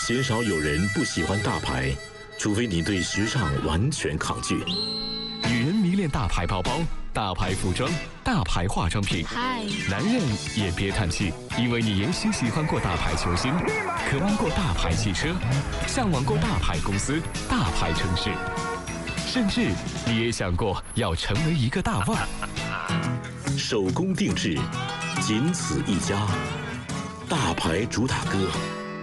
鲜少有人不喜欢大牌，除非你对时尚完全抗拒。 女人迷恋大牌包包、大牌服装、大牌化妆品。男人也别叹气，因为你也许喜欢过大牌球星，渴望过大牌汽车，向往过大牌公司、大牌城市，甚至你也想过要成为一个大腕。 手工定制，仅此一家，大牌主打歌。